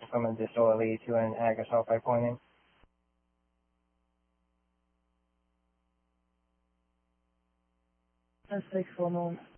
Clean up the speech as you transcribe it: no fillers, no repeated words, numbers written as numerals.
from a distally to an agasulfide pointing. That's 6 for a moment.